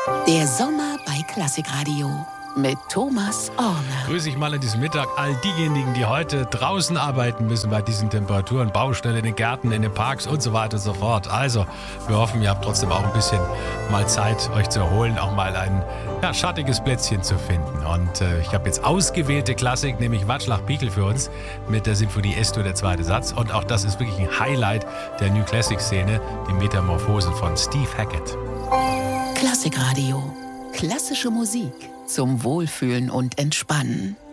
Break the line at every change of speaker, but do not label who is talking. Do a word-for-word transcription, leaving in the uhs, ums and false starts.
Der Sommer bei Klassikradio mit Thomas Orne.
Grüße ich mal an diesem Mittag all diejenigen, die heute draußen arbeiten müssen bei diesen Temperaturen, Baustellen in den Gärten, in den Parks und so weiter und so fort. Also, wir hoffen, ihr habt trotzdem auch ein bisschen mal Zeit, euch zu erholen, auch mal ein ja, schattiges Plätzchen zu finden. Und äh, ich habe jetzt ausgewählte Klassik, nämlich Václav Píkel für uns mit der Sinfonie Es-Dur, der zweite Satz. Und auch das ist wirklich ein Highlight der New Classic-Szene, die Metamorphosen von Steve Hackett.
Klassikradio. Klassische Musik zum Wohlfühlen und Entspannen.